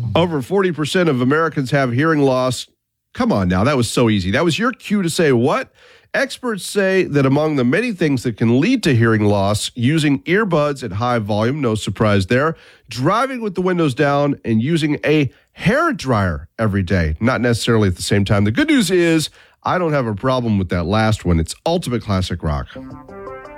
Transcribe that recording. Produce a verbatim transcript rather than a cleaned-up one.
Over forty percent of Americans have hearing loss. Come on now, that was so easy. That was your cue to say what? Experts say that among the many things that can lead to hearing loss, using earbuds at high volume, no surprise there, driving with the windows down, and using a hair dryer every day, not necessarily at the same time. The good news is I don't have a problem with that last one. It's Ultimate Classic Rock.